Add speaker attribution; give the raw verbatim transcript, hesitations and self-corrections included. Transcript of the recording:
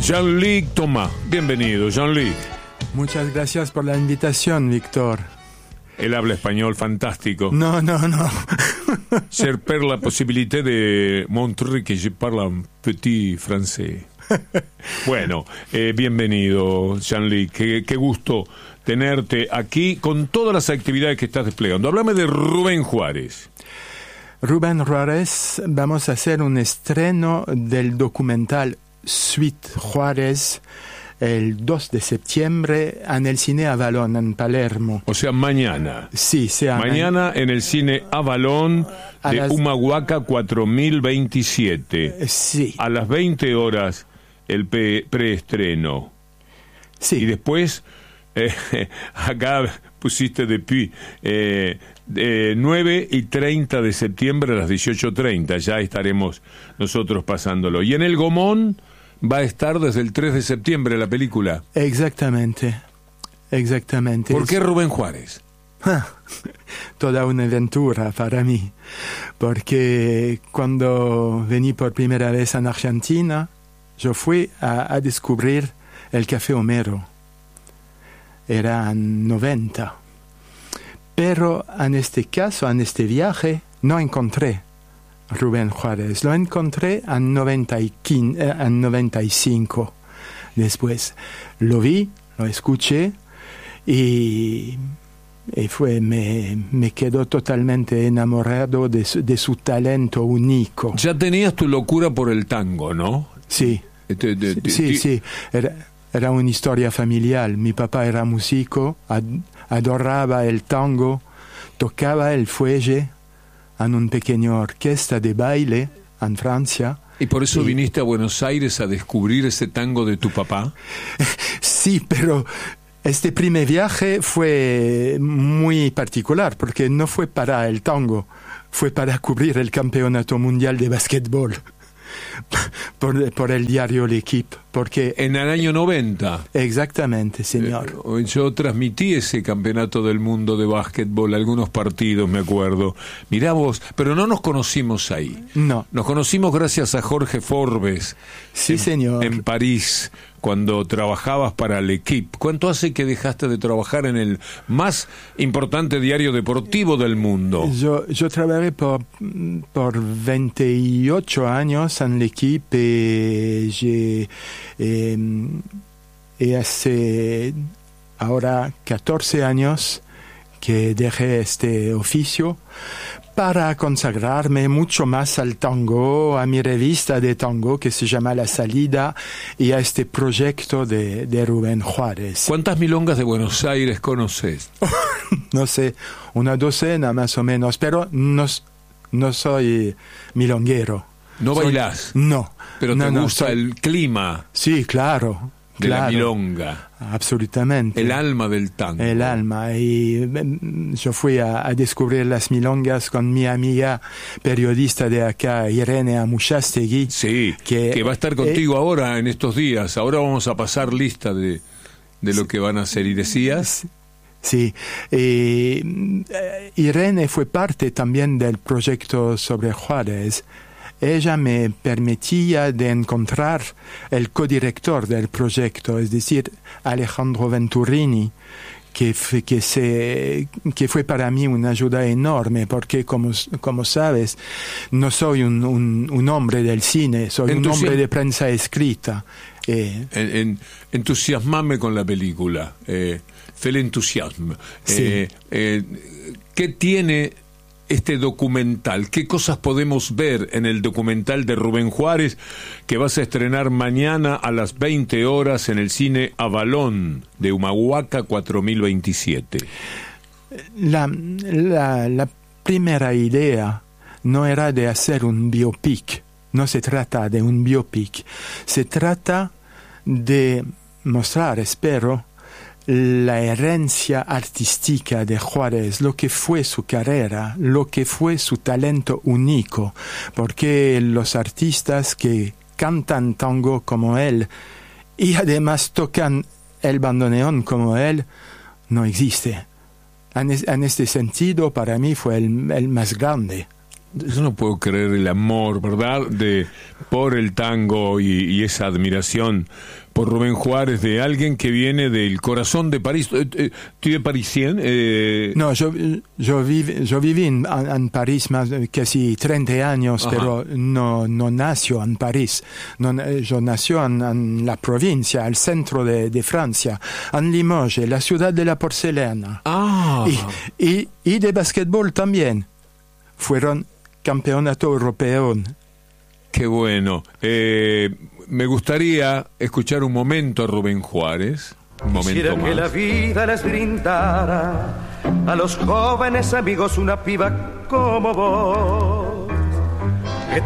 Speaker 1: Jean-Luc Thomas, bienvenido, Jean-Luc.
Speaker 2: Muchas gracias por la invitación, Víctor.
Speaker 1: Él habla español fantástico.
Speaker 2: No, no, no.
Speaker 1: J'ai per la possibilité de montrer que je parle un petit français. Bueno, eh, bienvenido, Jean-Luc. Qué, qué gusto tenerte aquí con todas las actividades que estás desplegando. Háblame de Rubén Juárez.
Speaker 2: Rubén Juárez, vamos a hacer un estreno del documental Suite Juárez el dos de septiembre en el Cine Avalon en Palermo.
Speaker 1: O sea, mañana.
Speaker 2: Sí, sea
Speaker 1: mañana en el Cine Avalon de
Speaker 2: las...
Speaker 1: Humahuaca cuatro mil veintisiete.
Speaker 2: Sí.
Speaker 1: A las veinte horas el pre- preestreno.
Speaker 2: Sí.
Speaker 1: Y después, eh, acá pusiste depuis, eh, eh, nueve y treinta de septiembre a las dieciocho treinta. Ya estaremos nosotros pasándolo. Y en el Gomón va a estar desde el tres de septiembre la película.
Speaker 2: Exactamente, exactamente.
Speaker 1: ¿Por qué Rubén Juárez?
Speaker 2: Toda una aventura para mí, porque cuando vení por primera vez en Argentina, yo fui a, a descubrir el Café Homero. Era en noventa. Pero en este caso, en este viaje, no encontré Rubén Juárez. Lo encontré en noventa y cinco. Después lo vi, lo escuché y, y fue, me, me quedó totalmente enamorado de su, de su talento único.
Speaker 1: Ya tenías tu locura por el tango, ¿no?
Speaker 2: Sí,
Speaker 1: de, de, de,
Speaker 2: sí,
Speaker 1: de...
Speaker 2: sí. Era, era una historia familiar. Mi papá era músico, ad, adoraba el tango, tocaba el fuelle en una pequeña orquesta de baile en Francia.
Speaker 1: ¿Y por eso
Speaker 2: y...
Speaker 1: viniste a Buenos Aires a descubrir ese tango de tu papá?
Speaker 2: Sí, pero este primer viaje fue muy particular, porque no fue para el tango, fue para cubrir el Campeonato Mundial de Básquetbol. Por, por el diario L'Equipe, porque...
Speaker 1: En el año noventa.
Speaker 2: Exactamente, señor.
Speaker 1: Eh, yo transmití ese campeonato del mundo de básquetbol, algunos partidos, me acuerdo. Mirá vos, pero no nos conocimos ahí.
Speaker 2: No.
Speaker 1: Nos conocimos gracias a Jorge Forbes.
Speaker 2: Sí,
Speaker 1: en,
Speaker 2: señor.
Speaker 1: En París, cuando trabajabas para L'Equipe. ¿Cuánto hace que dejaste de trabajar en el más importante diario deportivo del mundo?
Speaker 2: Yo, yo trabajé por, por veintiocho años en L'Equipe y, eh, y hace ahora catorce años que dejé este oficio para consagrarme mucho más al tango, a mi revista de tango que se llama La Salida y a este proyecto de, de Rubén Juárez.
Speaker 1: ¿Cuántas milongas de Buenos Aires conoces?
Speaker 2: No sé, una docena más o menos, pero no, no soy milonguero.
Speaker 1: ¿No
Speaker 2: soy,
Speaker 1: bailás?
Speaker 2: No.
Speaker 1: ¿Pero
Speaker 2: no,
Speaker 1: te
Speaker 2: no,
Speaker 1: gusta
Speaker 2: soy,
Speaker 1: el clima?
Speaker 2: Sí, claro.
Speaker 1: De
Speaker 2: claro,
Speaker 1: la milonga.
Speaker 2: Absolutamente.
Speaker 1: El alma del tango.
Speaker 2: El alma. Y yo fui a, a descubrir las milongas con mi amiga periodista de acá, Irene Amuchastegui.
Speaker 1: Sí, que, que va a estar contigo eh, ahora en estos días. Ahora vamos a pasar lista de, de lo que van a hacer. ¿Y decías?
Speaker 2: Sí. Eh, Irene fue parte también del proyecto sobre Juárez. Ella me permitía de encontrar el codirector del proyecto, es decir, Alejandro Venturini, que, que, se, que fue para mí una ayuda enorme, porque como, como sabes, no soy un, un, un hombre del cine, soy Entusiasm- un hombre de prensa escrita.
Speaker 1: Eh, en, en, entusiasmame con la película, eh, fue el entusiasmo.
Speaker 2: Sí.
Speaker 1: Eh, eh, ¿Qué tiene este documental? ¿Qué cosas podemos ver en el documental de Rubén Juárez que vas a estrenar mañana a las veinte horas en el Cine Avalon de Humahuaca cuatro mil veintisiete?
Speaker 2: La, la, la primera idea no era de hacer un biopic, no se trata de un biopic, se trata de mostrar, espero, la herencia artística de Juárez, lo que fue su carrera, lo que fue su talento único, porque los artistas que cantan tango como él y además tocan el bandoneón como él, no existe. En, es, en este sentido, para mí fue el, el más grande.
Speaker 1: Yo no puedo creer el amor, ¿verdad?, de por el tango y, y esa admiración por Rubén Juárez de alguien que viene del corazón de París. ¿Tú eres parisien? Eh...
Speaker 2: No, yo, yo, viví, yo viví en, en París más casi treinta años, Ajá. pero no, no nació en París. No, yo nació en, en la provincia, al centro de, de Francia, en Limoges, la ciudad de la porcelana.
Speaker 1: Ah.
Speaker 2: Y, y, y de basquetbol también. Fueron campeonato europeo.
Speaker 1: Qué bueno. Eh, me gustaría escuchar un momento a Rubén Juárez. Un momento
Speaker 3: Quisiera
Speaker 1: más.
Speaker 3: que la vida les brindara a los jóvenes amigos una piba como vos.